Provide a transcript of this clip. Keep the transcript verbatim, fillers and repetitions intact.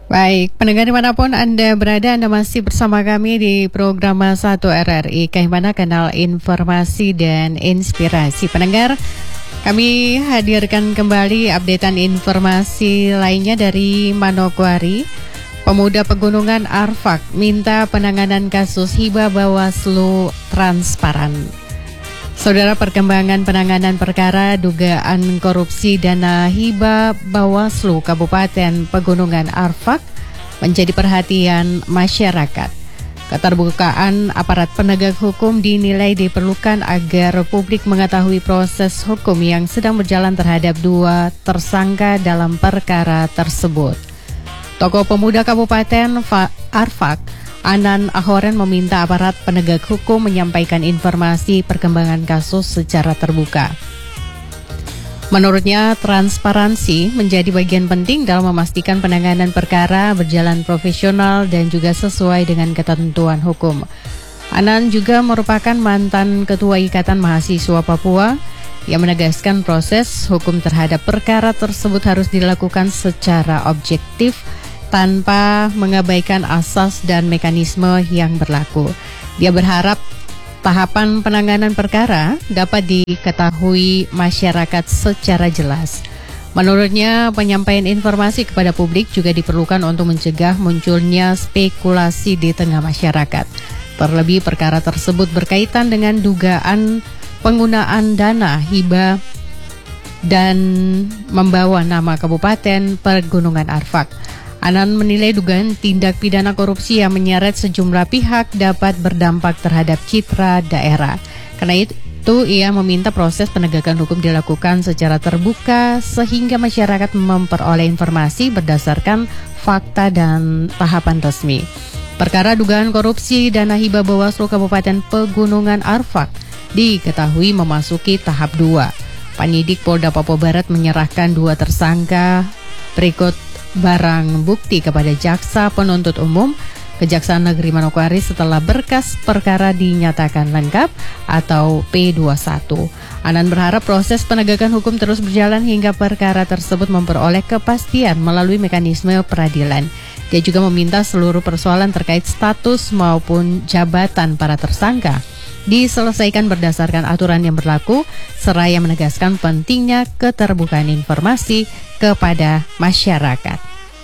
Baik, pendengar dimanapun Anda berada, Anda masih bersama kami di program satu R R I, Kaimana Kanal Informasi dan Inspirasi. Pendengar, kami hadirkan kembali updatean informasi lainnya dari Manokwari. Pemuda Pegunungan Arfak minta penanganan kasus hibah Bawaslu transparan. Saudara, perkembangan penanganan perkara dugaan korupsi dana hibah Bawaslu Kabupaten Pegunungan Arfak menjadi perhatian masyarakat. Keterbukaan aparat penegak hukum dinilai diperlukan agar publik mengetahui proses hukum yang sedang berjalan terhadap dua tersangka dalam perkara tersebut. Tokoh Pemuda Kabupaten Arfak, Anan Ahoren, meminta aparat penegak hukum menyampaikan informasi perkembangan kasus secara terbuka. Menurutnya, transparansi menjadi bagian penting dalam memastikan penanganan perkara berjalan profesional dan juga sesuai dengan ketentuan hukum. Anan juga merupakan mantan Ketua Ikatan Mahasiswa Papua yang menegaskan proses hukum terhadap perkara tersebut harus dilakukan secara objektif tanpa mengabaikan asas dan mekanisme yang berlaku. Dia berharap tahapan penanganan perkara dapat diketahui masyarakat secara jelas. Menurutnya, penyampaian informasi kepada publik juga diperlukan untuk mencegah munculnya spekulasi di tengah masyarakat. Terlebih, perkara tersebut berkaitan dengan dugaan penggunaan dana hibah dan membawa nama Kabupaten Pegunungan Arfak. Anan menilai dugaan tindak pidana korupsi yang menyeret sejumlah pihak dapat berdampak terhadap citra daerah. Karena itu, ia meminta proses penegakan hukum dilakukan secara terbuka sehingga masyarakat memperoleh informasi berdasarkan fakta dan tahapan resmi. Perkara dugaan korupsi dana hibah Bawaslu Kabupaten Pegunungan Arfak diketahui memasuki tahap dua. Penyidik Polda Papua Barat menyerahkan dua tersangka berikut barang bukti kepada Jaksa Penuntut Umum Kejaksaan Negeri Manokwari setelah berkas perkara dinyatakan lengkap atau P dua puluh satu. Anan berharap proses penegakan hukum terus berjalan hingga perkara tersebut memperoleh kepastian melalui mekanisme peradilan. Dia juga meminta seluruh persoalan terkait status maupun jabatan para tersangka diselesaikan berdasarkan aturan yang berlaku, seraya menegaskan pentingnya keterbukaan informasi kepada masyarakat.